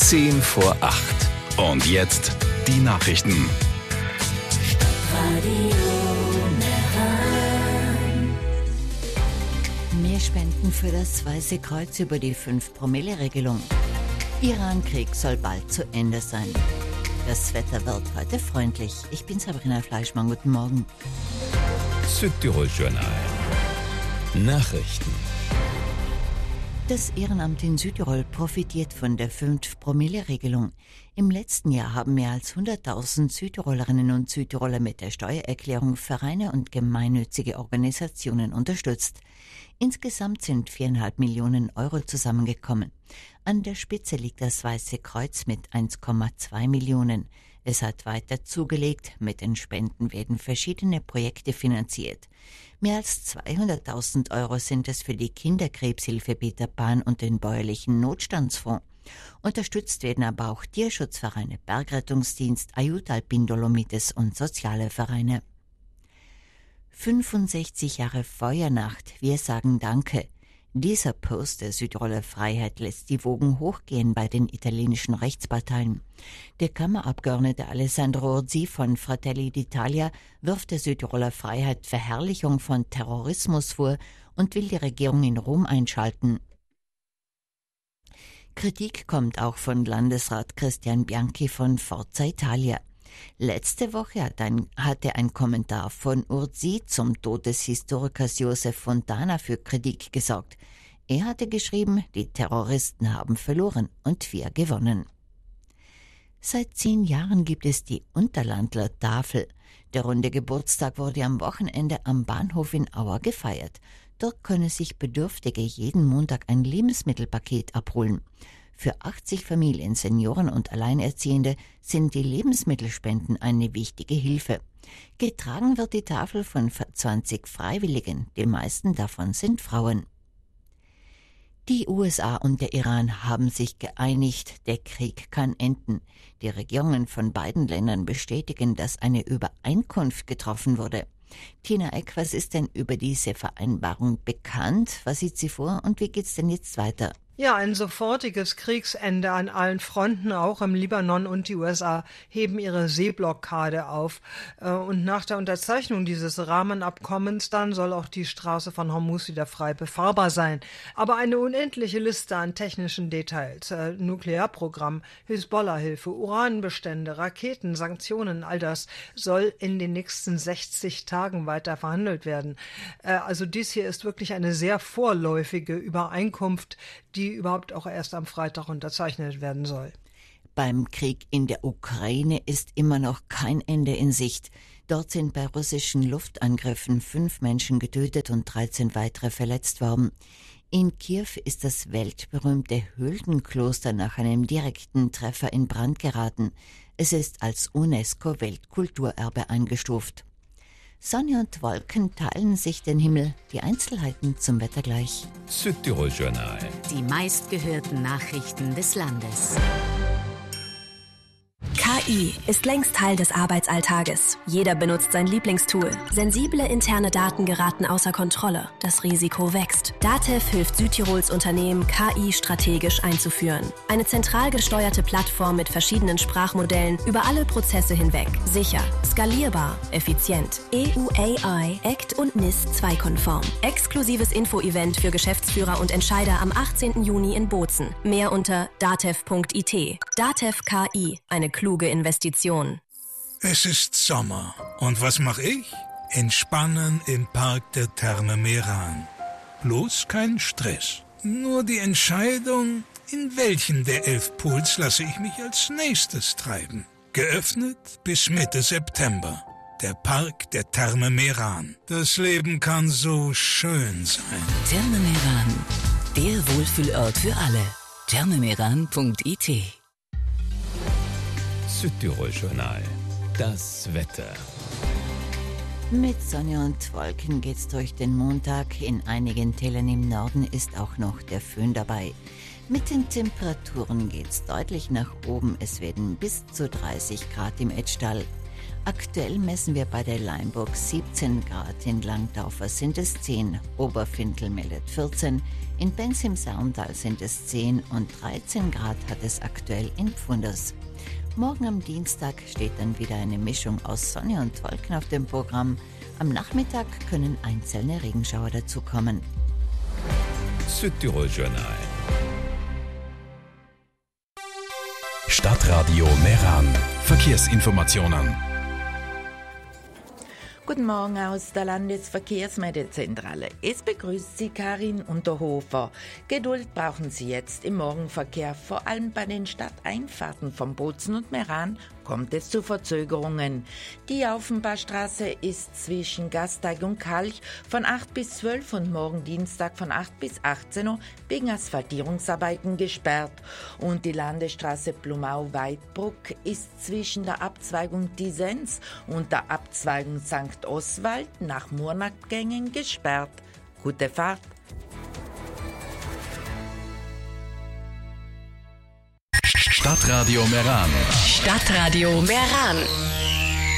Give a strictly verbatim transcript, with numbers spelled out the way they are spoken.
zehn vor acht. Und jetzt die Nachrichten. Mehr Spenden für das Weiße Kreuz über die fünf-Promille-Regelung. Iran-Krieg soll bald zu Ende sein. Das Wetter wird heute freundlich. Ich bin Sabrina Fleischmann. Guten Morgen. Südtirol-Journal. Nachrichten. Das Ehrenamt in Südtirol profitiert von der fünf-Promille-Regelung. Im letzten Jahr haben mehr als hunderttausend Südtirolerinnen und Südtiroler mit der Steuererklärung Vereine und gemeinnützige Organisationen unterstützt. Insgesamt sind viereinhalb Millionen Euro zusammengekommen. An der Spitze liegt das Weiße Kreuz mit eins Komma zwei Millionen. Es hat weiter zugelegt, mit den Spenden werden verschiedene Projekte finanziert. Mehr als zweihunderttausend Euro sind es für die Kinderkrebshilfe Peter Pan und den bäuerlichen Notstandsfonds. Unterstützt werden aber auch Tierschutzvereine, Bergrettungsdienst, Ayut Alpin Dolomites und soziale Vereine. fünfundsechzig Jahre Feuernacht, wir sagen Danke. Dieser Post der Südtiroler Freiheit lässt die Wogen hochgehen bei den italienischen Rechtsparteien. Der Kammerabgeordnete Alessandro Orsi von Fratelli d'Italia wirft der Südtiroler Freiheit Verherrlichung von Terrorismus vor und will die Regierung in Rom einschalten. Kritik kommt auch von Landesrat Christian Bianchi von Forza Italia. Letzte Woche hat ein, hatte ein Kommentar von Orsi zum Tod des Historikers Josef Fontana für Kritik gesorgt. Er hatte geschrieben, die Terroristen haben verloren und wir gewonnen. Seit zehn Jahren gibt es die Unterlandler Tafel. Der runde Geburtstag wurde am Wochenende am Bahnhof in Auer gefeiert. Dort können sich Bedürftige jeden Montag ein Lebensmittelpaket abholen. Für achtzig Familien, Senioren und Alleinerziehende sind die Lebensmittelspenden eine wichtige Hilfe. Getragen wird die Tafel von zwanzig Freiwilligen, die meisten davon sind Frauen. Die U S A und der Iran haben sich geeinigt, der Krieg kann enden. Die Regierungen von beiden Ländern bestätigen, dass eine Übereinkunft getroffen wurde. Tina Eck, was ist denn über diese Vereinbarung bekannt? Was sieht sie vor und wie geht's denn jetzt weiter? Ja, ein sofortiges Kriegsende an allen Fronten, auch im Libanon, und die U S A heben ihre Seeblockade auf. Und nach der Unterzeichnung dieses Rahmenabkommens dann soll auch die Straße von Hormuz wieder frei befahrbar sein. Aber eine unendliche Liste an technischen Details, äh, Nuklearprogramm, Hisbollah-Hilfe, Uranbestände, Raketen, Sanktionen, all das soll in den nächsten sechzig Tagen weiter verhandelt werden. Äh, also dies hier ist wirklich eine sehr vorläufige Übereinkunft, die überhaupt auch erst am Freitag unterzeichnet werden soll. Beim Krieg in der Ukraine ist immer noch kein Ende in Sicht. Dort sind bei russischen Luftangriffen fünf Menschen getötet und dreizehn weitere verletzt worden. In Kiew ist das weltberühmte Hüldenkloster nach einem direkten Treffer in Brand geraten. Es ist als UNESCO-Weltkulturerbe eingestuft. Sonne und Wolken teilen sich den Himmel. Die Einzelheiten zum Wetter gleich. Südtirol-Journal. Die meistgehörten Nachrichten des Landes. K I ist längst Teil des Arbeitsalltages. Jeder benutzt sein Lieblingstool. Sensible interne Daten geraten außer Kontrolle. Das Risiko wächst. DATEV hilft Südtirols Unternehmen, K I strategisch einzuführen. Eine zentral gesteuerte Plattform mit verschiedenen Sprachmodellen über alle Prozesse hinweg. Sicher, skalierbar, effizient. E U A I, A C T und N I S zwei konform. Exklusives Info-Event für Geschäftsführer und Entscheider am achtzehnten Juni in Bozen. Mehr unter datev punkt I T. DATEV K I, eine kluge Investition. Es ist Sommer. Und was mache ich? Entspannen im Park der Therme Meran. Bloß kein Stress. Nur die Entscheidung, in welchen der elf Pools lasse ich mich als nächstes treiben. Geöffnet bis Mitte September. Der Park der Therme Meran. Das Leben kann so schön sein. Therme Meran, der Wohlfühlort für alle. therme meran punkt I T. Südtirol-Journal. Das Wetter. Mit Sonne und Wolken geht's durch den Montag. In einigen Tälern im Norden ist auch noch der Föhn dabei. Mit den Temperaturen geht's deutlich nach oben. Es werden bis zu dreißig Grad im Etschtal. Aktuell messen wir bei der Leimburg siebzehn Grad, in Langtaufer sind es zehn, Oberfintel meldet vierzehn, in Benz im Saarntal sind es zehn und dreizehn Grad hat es aktuell in Pfunders. Morgen am Dienstag steht dann wieder eine Mischung aus Sonne und Wolken auf dem Programm. Am Nachmittag können einzelne Regenschauer dazukommen. Südtirol Journal. Stadtradio Meran. Verkehrsinformationen. Guten Morgen aus der Landesverkehrsmeldezentrale. Es begrüßt Sie Karin Unterhofer. Geduld brauchen Sie jetzt im Morgenverkehr. Vor allem bei den Stadteinfahrten von Bozen und Meran kommt es zu Verzögerungen. Die Aufenbarstraße ist zwischen Gasteig und Kalch von acht bis zwölf und morgen Dienstag von acht bis achtzehn Uhr wegen Asphaltierungsarbeiten gesperrt. Und die Landesstraße Blumau-Weidbruck ist zwischen der Abzweigung Disenz und der Abzweigung Sankt Oswald nach Murnagängen gesperrt. Gute Fahrt! Stadtradio Meran. Stadtradio Meran.